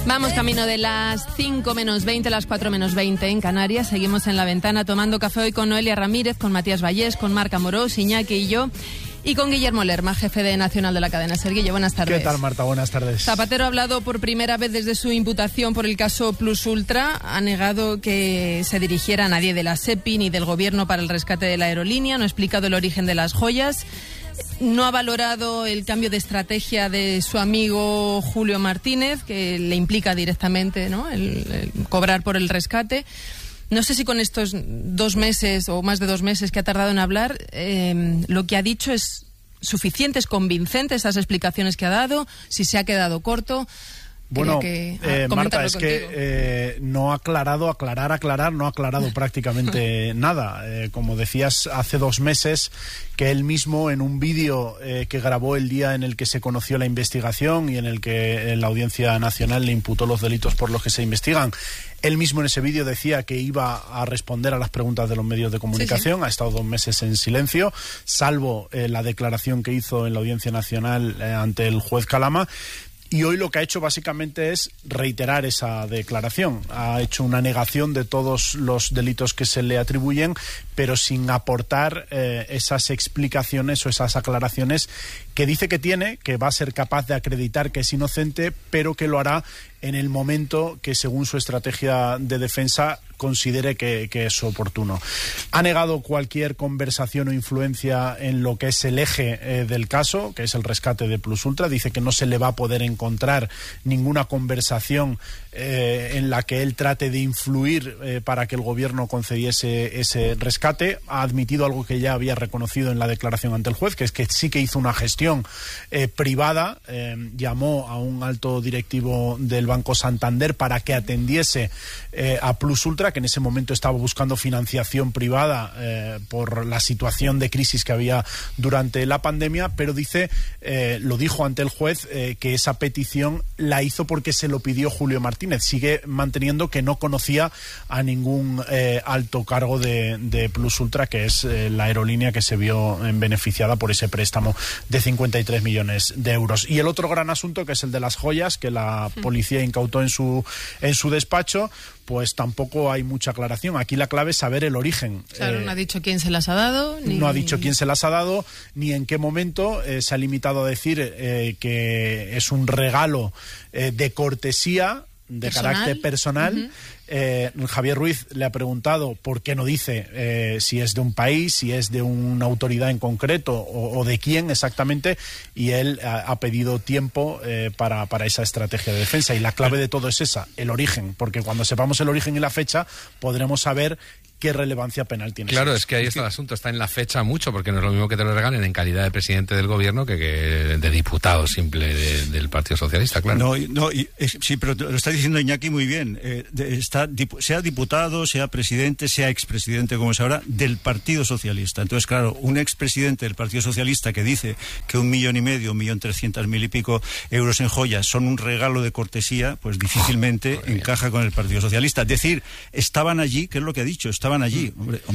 Vamos camino de las 5 menos 20, las 4 menos 20 en Canarias. Seguimos en La Ventana tomando café hoy con Noelia Ramírez, con Matías Vallés, con Marc Amorós, Iñaki y yo. Y con Guillermo Lerma, jefe de Nacional de la cadena SER. Guillo, buenas tardes. ¿Qué tal, Marta? Buenas tardes. Zapatero ha hablado por primera vez desde su imputación por el caso Plus Ultra. Ha negado que se dirigiera a nadie de la SEPI ni del gobierno para el rescate de la aerolínea. No ha explicado el origen de las joyas. No ha valorado el cambio de estrategia de su amigo Julio Martínez, que le implica directamente, ¿no?, el cobrar por el rescate. No sé si con estos 2 meses o más de 2 meses que ha tardado en hablar, lo que ha dicho es suficiente, es convincente, esas explicaciones que ha dado, si se ha quedado corto. Bueno, Marta, es que no ha aclarado, no ha aclarado prácticamente nada. Como decías, hace 2 meses que él mismo, en un vídeo que grabó el día en el que se conoció la investigación y en el que la Audiencia Nacional le imputó los delitos por los que se investigan, él mismo en ese vídeo decía que iba a responder a las preguntas de los medios de comunicación. Sí. Ha estado 2 meses en silencio, salvo la declaración que hizo en la Audiencia Nacional ante el juez Calama. Y hoy lo que ha hecho básicamente es reiterar esa declaración. Ha hecho una negación de todos los delitos que se le atribuyen, pero sin aportar esas explicaciones o esas aclaraciones que dice que tiene, que va a ser capaz de acreditar que es inocente, pero que lo hará en el momento que, según su estrategia de defensa, considere que es oportuno. Ha negado cualquier conversación o influencia en lo que es el eje del caso, que es el rescate de Plus Ultra. Dice que no se le va a poder encontrar ninguna conversación en la que él trate de influir para que el gobierno concediese ese rescate. Ha admitido algo que ya había reconocido en la declaración ante el juez, que es que sí que hizo una gestión privada. Llamó a un alto directivo del Banco Santander para que atendiese a Plus Ultra, que en ese momento estaba buscando financiación privada por la situación de crisis que había durante la pandemia, pero dice, lo dijo ante el juez, que esa petición la hizo porque se lo pidió Julio Martínez. Sigue manteniendo que no conocía a ningún alto cargo de Plus Ultra, que es la aerolínea que se vio beneficiada por ese préstamo de 53 millones de euros. Y el otro gran asunto, que es el de las joyas, que la policía incautó en su despacho, pues tampoco hay mucha aclaración. Aquí la clave es saber el origen. Claro, no ha dicho quién se las ha dado. No ha dicho quién se las ha dado, ni en qué momento. Se ha limitado a decir que es un regalo de cortesía, de carácter personal. Javier Ruiz le ha preguntado por qué no dice si es de un país, si es de una autoridad en concreto o de quién exactamente, y él ha pedido tiempo para esa estrategia de defensa. Y la clave de todo es esa, el origen, porque cuando sepamos el origen y la fecha podremos saber qué relevancia penal tiene. Claro, es que ahí está el asunto, está en la fecha mucho, porque no es lo mismo que te lo regalen en calidad de presidente del gobierno que de diputado simple del Partido Socialista, claro. Sí, pero lo está diciendo Iñaki muy bien. Sea diputado, sea presidente, sea expresidente, como es ahora, del Partido Socialista. Entonces, claro, un expresidente del Partido Socialista que dice que 1,5 millones, 1.300.000 y pico euros en joyas son un regalo de cortesía, pues difícilmente encaja con el Partido Socialista. Decir, estaban allí, ¿qué es lo que ha dicho? Estaban allí.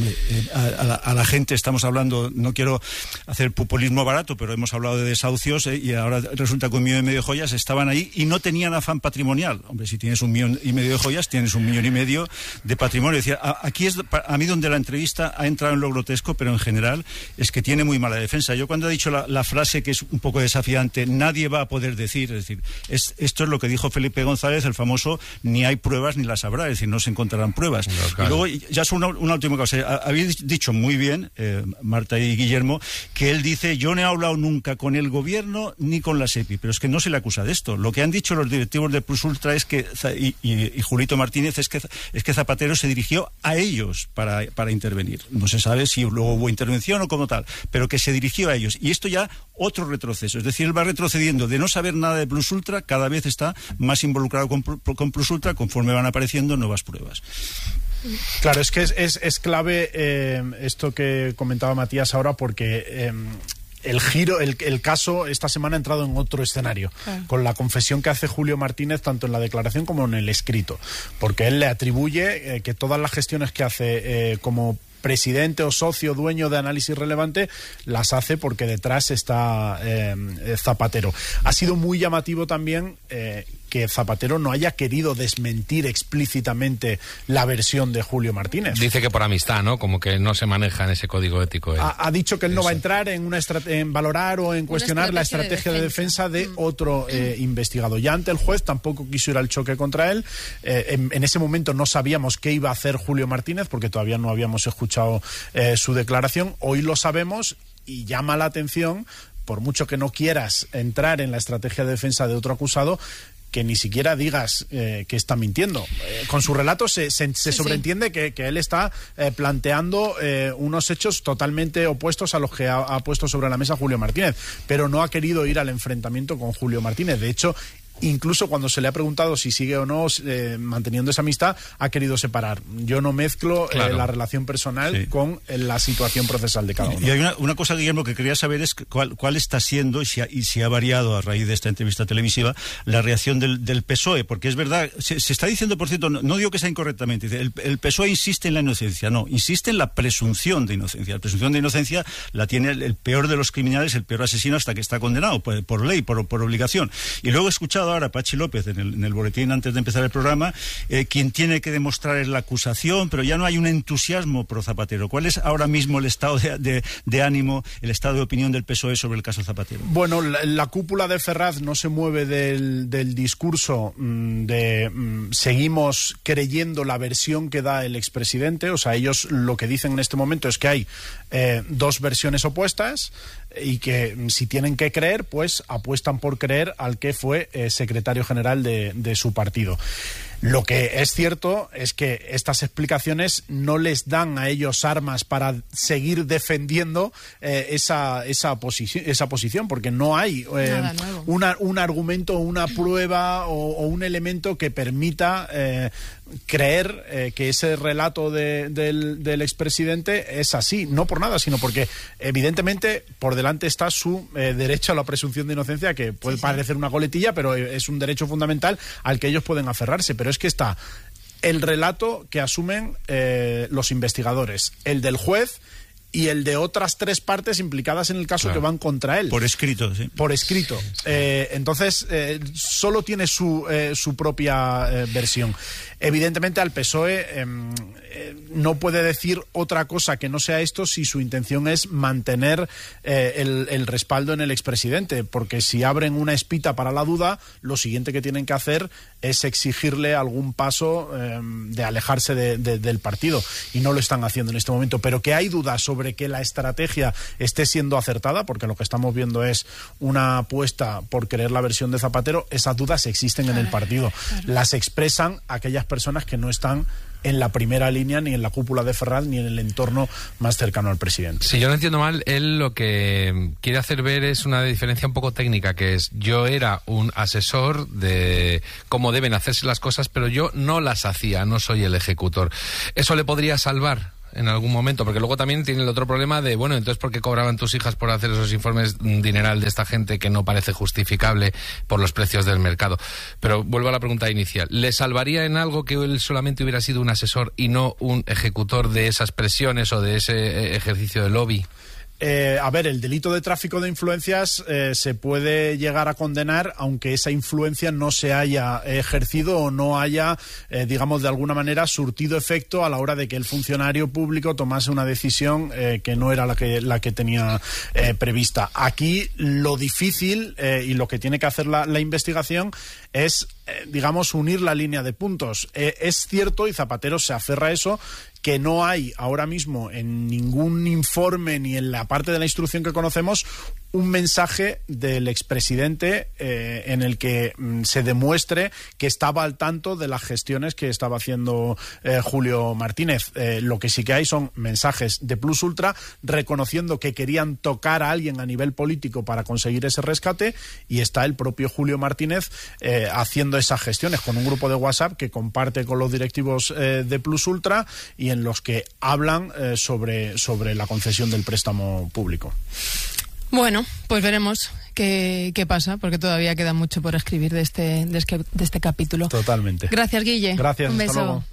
A la gente estamos hablando, no quiero hacer populismo barato, pero hemos hablado de desahucios y ahora resulta que 1,5 millones de joyas estaban allí y no tenían afán patrimonial. Hombre, si tienes 1,5 millones de joyas, tienes 1,5 millones de patrimonio. Decía, aquí es a mí donde la entrevista ha entrado en lo grotesco, pero en general es que tiene muy mala defensa. Yo cuando he dicho la frase que es un poco desafiante, nadie va a poder decir, es decir, esto es lo que dijo Felipe González, el famoso, ni hay pruebas ni las habrá, es decir, no se encontrarán pruebas. Y luego, ya es una última cosa, habéis dicho muy bien, Marta y Guillermo, que él dice, yo no he hablado nunca con el gobierno ni con la SEPI, pero es que no se le acusa de esto. Lo que han dicho los directivos de Plus Ultra es que, y Julito Martínez, es que Zapatero se dirigió a ellos para intervenir. No se sabe si luego hubo intervención o como tal, pero que se dirigió a ellos. Y esto ya otro retroceso. Es decir, él va retrocediendo de no saber nada de Plus Ultra, cada vez está más involucrado con Plus Ultra conforme van apareciendo nuevas pruebas. Claro, es que es clave esto que comentaba Matías ahora, porque el caso esta semana ha entrado en otro escenario, con la confesión que hace Julio Martínez tanto en la declaración como en el escrito, porque él le atribuye que todas las gestiones que hace como presidente o socio dueño de Análisis Relevante las hace porque detrás está Zapatero. Ha sido muy llamativo también que Zapatero no haya querido desmentir explícitamente la versión de Julio Martínez. Dice que por amistad, ¿no? Como que no se maneja en ese código ético. Ha dicho que él no va a entrar en valorar o en cuestionar la estrategia de defensa de otro investigado. Ya ante el juez tampoco quiso ir al choque contra él. En ese momento no sabíamos qué iba a hacer Julio Martínez porque todavía no habíamos escuchado su declaración. Hoy lo sabemos y llama la atención, por mucho que no quieras entrar en la estrategia de defensa de otro acusado, que ni siquiera digas que está mintiendo. Con su relato se sobreentiende que él está planteando unos hechos totalmente opuestos a los que ha puesto sobre la mesa Julio Martínez, pero no ha querido ir al enfrentamiento con Julio Martínez. De hecho, incluso cuando se le ha preguntado si sigue o no manteniendo esa amistad, ha querido separar. Yo no mezclo la relación personal con la situación procesal de cada uno. Y hay una cosa, Guillermo, que quería saber es cuál está siendo y si ha variado a raíz de esta entrevista televisiva la reacción del PSOE, porque es verdad, se está diciendo, por cierto, no digo que sea incorrectamente, el PSOE insiste en la inocencia, no, insiste en la presunción de inocencia. La presunción de inocencia la tiene el peor de los criminales, el peor asesino hasta que está condenado, por ley, por obligación. Y luego he escuchado ahora a Pachi López en el boletín antes de empezar el programa, quien tiene que demostrar es la acusación, pero ya no hay un entusiasmo pro Zapatero. ¿Cuál es ahora mismo el estado de ánimo, el estado de opinión del PSOE sobre el caso Zapatero? Bueno, la cúpula de Ferraz no se mueve del discurso de seguimos creyendo la versión que da el expresidente. O sea, ellos lo que dicen en este momento es que hay dos versiones opuestas y que si tienen que creer, pues apuestan por creer al que fue secretario general de su partido. Lo que es cierto es que estas explicaciones no les dan a ellos armas para seguir defendiendo esa posición, porque no hay un argumento, una prueba o un elemento que permita creer que ese relato del expresidente es así, no por nada, sino porque evidentemente por delante está su derecho a la presunción de inocencia, que puede parecer una coletilla, pero es un derecho fundamental al que ellos pueden aferrarse. Pero es que está el relato que asumen los investigadores, el del juez y el de otras tres partes implicadas en el caso que van contra él. Por escrito, sí. Por escrito. Entonces, solo tiene su propia versión. Evidentemente, al PSOE no puede decir otra cosa que no sea esto si su intención es mantener el respaldo en el expresidente, porque si abren una espita para la duda, lo siguiente que tienen que hacer es exigirle algún paso de alejarse del partido, y no lo están haciendo en este momento. Pero que hay dudas sobre que la estrategia esté siendo acertada, porque lo que estamos viendo es una apuesta por creer la versión de Zapatero, esas dudas existen en el partido. Las expresan aquellas personas que no están en la primera línea, ni en la cúpula de Ferraz, ni en el entorno más cercano al presidente. Si yo no entiendo mal, él lo que quiere hacer ver es una diferencia un poco técnica, que es: yo era un asesor de cómo deben hacerse las cosas, pero yo no las hacía, no soy el ejecutor. ¿Eso le podría salvar en algún momento? Porque luego también tiene el otro problema de, bueno, entonces ¿por qué cobraban tus hijas por hacer esos informes dineral de esta gente que no parece justificable por los precios del mercado? Pero vuelvo a la pregunta inicial. ¿Le salvaría en algo que él solamente hubiera sido un asesor y no un ejecutor de esas presiones o de ese ejercicio de lobby? A ver, el delito de tráfico de influencias se puede llegar a condenar aunque esa influencia no se haya ejercido o no haya, digamos, de alguna manera surtido efecto a la hora de que el funcionario público tomase una decisión que no era la que tenía prevista. Aquí lo difícil y lo que tiene que hacer la investigación es, digamos, unir la línea de puntos. Es cierto, y Zapatero se aferra a eso, que no hay ahora mismo en ningún informe ni en la parte de la instrucción que conocemos un mensaje del expresidente en el que se demuestre que estaba al tanto de las gestiones que estaba haciendo Julio Martínez. Lo que sí que hay son mensajes de Plus Ultra reconociendo que querían tocar a alguien a nivel político para conseguir ese rescate, y está el propio Julio Martínez haciendo esas gestiones con un grupo de WhatsApp que comparte con los directivos de Plus Ultra y en los que hablan sobre la concesión del préstamo público. Bueno, pues veremos qué pasa, porque todavía queda mucho por escribir de este capítulo. Totalmente. Gracias, Guille. Gracias, un hasta beso. luego.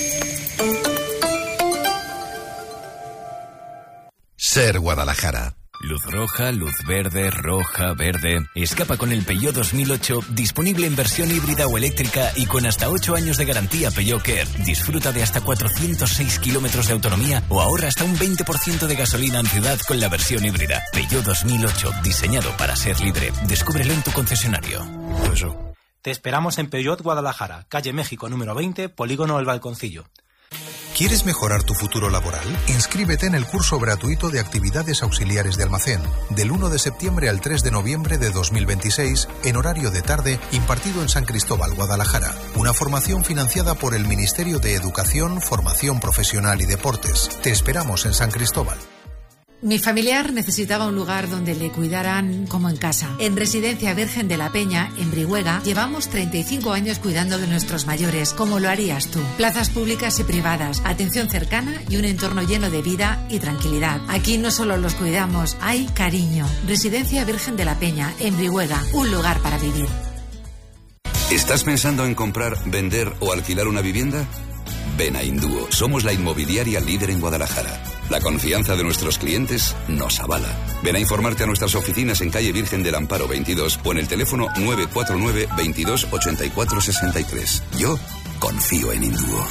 Ser Guadalajara. Luz roja, luz verde, roja, verde. Escapa con el Peugeot 2008, disponible en versión híbrida o eléctrica y con hasta 8 años de garantía Peugeot Care. Disfruta de hasta 406 kilómetros de autonomía o ahorra hasta un 20% de gasolina en ciudad con la versión híbrida. Peugeot 2008, diseñado para ser libre. Descúbrelo en tu concesionario. Te esperamos en Peugeot Guadalajara, calle México número 20, Polígono El Balconcillo. ¿Quieres mejorar tu futuro laboral? Inscríbete en el curso gratuito de actividades auxiliares de almacén, del 1 de septiembre al 3 de noviembre de 2026, en horario de tarde, impartido en San Cristóbal, Guadalajara. Una formación financiada por el Ministerio de Educación, Formación Profesional y Deportes. Te esperamos en San Cristóbal. Mi familiar necesitaba un lugar donde le cuidaran como en casa. En Residencia Virgen de la Peña, en Brihuega, llevamos 35 años cuidando de nuestros mayores, como lo harías tú. Plazas públicas y privadas, atención cercana y un entorno lleno de vida y tranquilidad. Aquí no solo los cuidamos, hay cariño. Residencia Virgen de la Peña, en Brihuega, un lugar para vivir. ¿Estás pensando en comprar, vender o alquilar una vivienda? Ven a Indúo. Somos la inmobiliaria líder en Guadalajara. La confianza de nuestros clientes nos avala. Ven a informarte a nuestras oficinas en calle Virgen del Amparo 22 o en el teléfono 949 22 84 63. Yo confío en Indúo.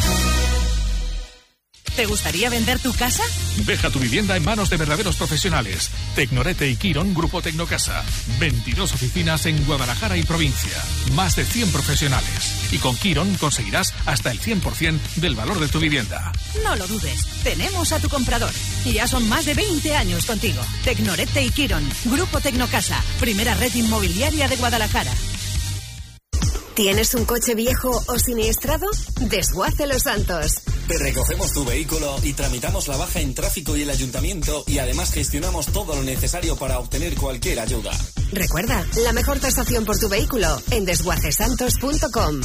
¿Te gustaría vender tu casa? Deja tu vivienda en manos de verdaderos profesionales. Tecnorete y Quirón, Grupo Tecnocasa. 22 oficinas en Guadalajara y provincia. Más de 100 profesionales. Y con Quirón conseguirás hasta el 100% del valor de tu vivienda. No lo dudes. Tenemos a tu comprador. Y ya son más de 20 años contigo. Tecnorete y Quirón, Grupo Tecnocasa. Primera red inmobiliaria de Guadalajara. ¿Tienes un coche viejo o siniestrado? Desguace Los Santos. Te recogemos tu vehículo y tramitamos la baja en tráfico y el ayuntamiento y además gestionamos todo lo necesario para obtener cualquier ayuda. Recuerda, la mejor tasación por tu vehículo en desguacesantos.com.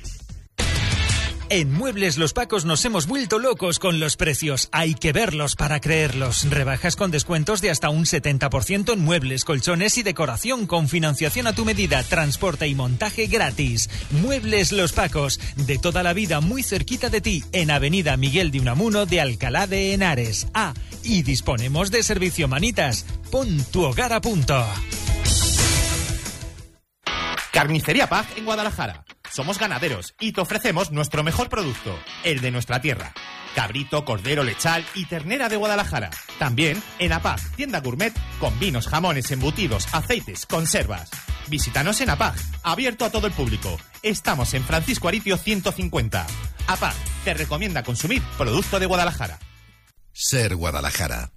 En Muebles Los Pacos nos hemos vuelto locos con los precios. Hay que verlos para creerlos. Rebajas con descuentos de hasta un 70% en muebles, colchones y decoración con financiación a tu medida, transporte y montaje gratis. Muebles Los Pacos, de toda la vida muy cerquita de ti, en Avenida Miguel de Unamuno de Alcalá de Henares. Ah, y disponemos de servicio manitas. Pon tu hogar a punto. Carnicería Pag en Guadalajara. Somos ganaderos y te ofrecemos nuestro mejor producto, el de nuestra tierra. Cabrito, cordero, lechal y ternera de Guadalajara. También en APAG, tienda gourmet con vinos, jamones, embutidos, aceites, conservas. Visítanos en APAG, abierto a todo el público. Estamos en Francisco Aritio 150. APAG te recomienda consumir producto de Guadalajara. Ser Guadalajara.